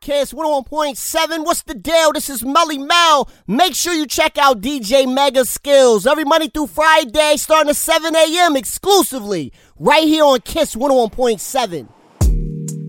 Kiss 101.7. What's the deal? This is Melly Mel. Make sure you check out DJ Mega Skills every Monday through Friday starting at 7 a.m. exclusively right here on Kiss 101.7.